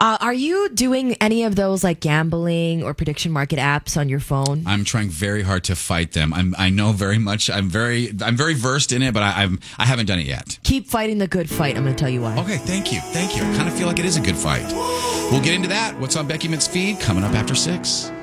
Are you doing any of those like gambling or prediction market apps on your phone? I'm trying very hard to fight them. I know very much. I'm very versed in it, but I haven't done it yet. Keep fighting the good fight. I'm going to tell you why. Okay, thank you. I kind of feel like it is a good fight. We'll get into that. What's on Becky Mitt's feed coming up after 6.